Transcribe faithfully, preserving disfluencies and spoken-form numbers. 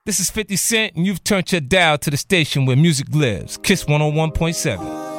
This is fifty Cent, and you've turned your dial to the station where music lives. Kiss one oh one point seven.